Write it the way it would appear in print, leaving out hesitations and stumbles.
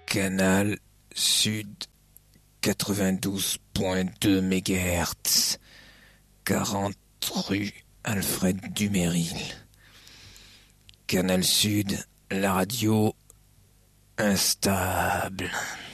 Canal Sud 92.2 MHz, 40 rue Alfred Duménil. Canal Sud, la radio instable.